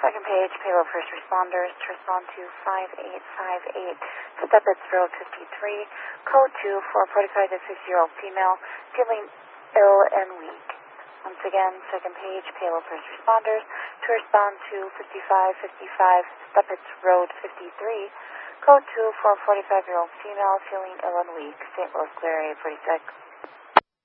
Second page, payload first responders to respond to 5858, Steppitz Road 53, code 2 for a 45 to 50-year-old female feeling ill and weak. Once again, second page, payload first responders to respond to 5555 Steppitz Road 53, code 2 for a 45-year-old female feeling ill and weak, St. Louis Clear 846.